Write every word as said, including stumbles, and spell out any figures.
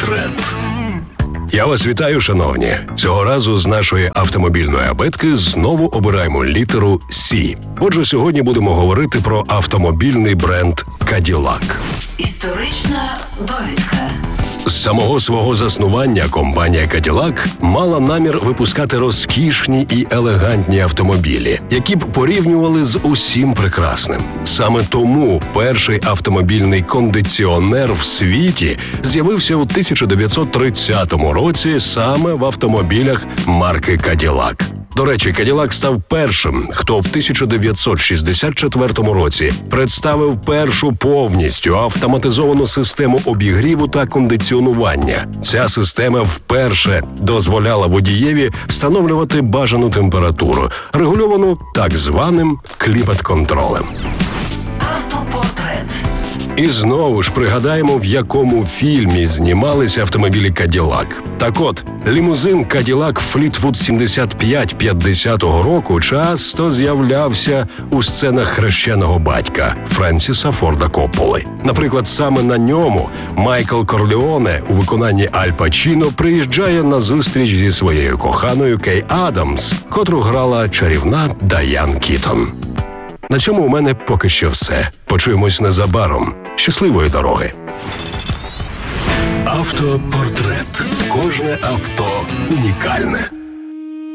Автопортрет. Я вас вітаю, шановні. Цього разу з нашої автомобільної абетки знову обираємо літеру «Сі». Отже, сьогодні будемо говорити про автомобільний бренд Cadillac. Історична довідка. З самого свого заснування компанія Cadillac мала намір випускати розкішні і елегантні автомобілі, які б порівнювали з усім прекрасним. Саме тому перший автомобільний кондиціонер в світі з'явився у тисяча дев'ятсот тридцятому році саме в автомобілях марки Cadillac. До речі, Cadillac став першим, хто в тисяча дев'ятсот шістдесят четвертому році представив першу повністю автоматизовану систему обігріву та кондиціонування. Ця система вперше дозволяла водієві встановлювати бажану температуру, регульовану так званим клімат-контролем. Автопортрет. І знову ж пригадаємо, в якому фільмі знімалися автомобілі Cadillac. Так от, лімузин Cadillac Fleetwood сімдесят п'ять п'ятдесятого року часто з'являвся у сценах хрещеного батька Френсіса Форда Копполи. Наприклад, саме на ньому Майкл Корлеоне у виконанні Аль Пачіно приїжджає на зустріч зі своєю коханою Кей Адамс, котру грала чарівна Дайан Кітон. На цьому у мене поки що все. Почуємось незабаром. Щасливої дороги! Автопортрет. Кожне авто унікальне.